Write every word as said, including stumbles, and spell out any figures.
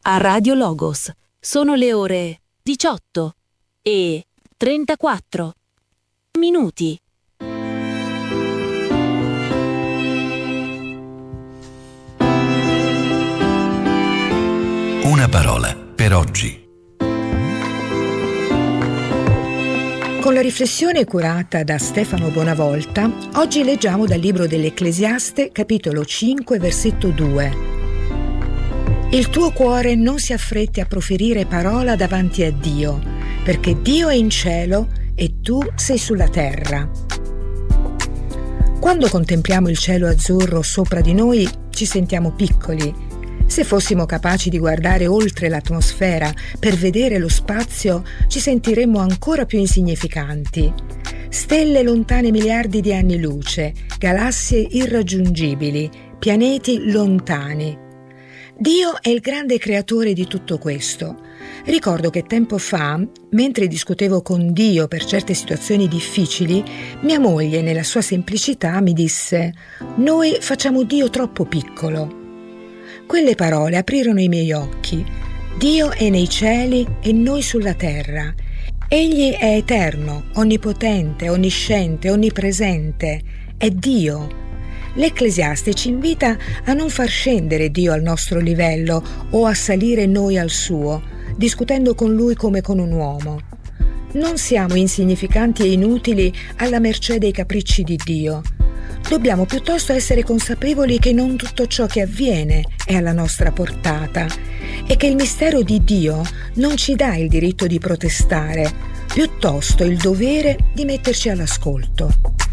a Radio Logos. Sono le ore diciotto e trentaquattro minuti. Una parola per oggi. Con la riflessione curata da Stefano Bonavolta, oggi leggiamo dal libro dell'Ecclesiaste, capitolo cinque, versetto due. Il tuo cuore non si affretti a proferire parola davanti a Dio, perché Dio è in cielo e tu sei sulla terra. Quando contempliamo il cielo azzurro sopra di noi, ci sentiamo piccoli. Se fossimo capaci di guardare oltre l'atmosfera per vedere lo spazio, ci sentiremmo ancora più insignificanti. Stelle lontane miliardi di anni luce, galassie irraggiungibili, pianeti lontani. Dio è il grande creatore di tutto questo. Ricordo che tempo fa, mentre discutevo con Dio per certe situazioni difficili, mia moglie, nella sua semplicità, mi disse: «Noi facciamo Dio troppo piccolo». Quelle parole aprirono i miei occhi. Dio è nei cieli e noi sulla terra. Egli è eterno, onnipotente, onnisciente, onnipresente. È Dio. L'Ecclesiaste ci invita a non far scendere Dio al nostro livello o a salire noi al suo, discutendo con Lui come con un uomo. Non siamo insignificanti e inutili alla mercé dei capricci di Dio. Dobbiamo piuttosto essere consapevoli che non tutto ciò che avviene è alla nostra portata e che il mistero di Dio non ci dà il diritto di protestare, piuttosto il dovere di metterci all'ascolto.